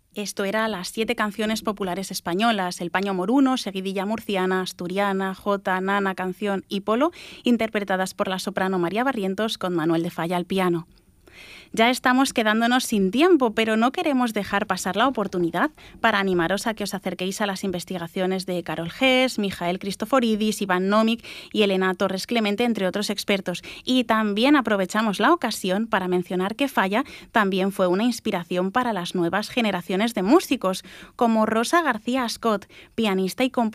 Esto era las 7 canciones populares españolas, el paño moruno, seguidilla murciana, asturiana, jota, nana, canción y polo, interpretadas por la soprano María Barrientos con Manuel de Falla al piano. Ya estamos quedándonos sin tiempo, pero no queremos dejar pasar la oportunidad para animaros a que os acerquéis a las investigaciones de Carol Hess, Mijael Cristoforidis, Iván Nómic y Elena Torres Clemente, entre otros expertos. Y también aprovechamos la ocasión para mencionar que Falla también fue una inspiración para las nuevas generaciones de músicos, como Rosa García Ascot, pianista y compositora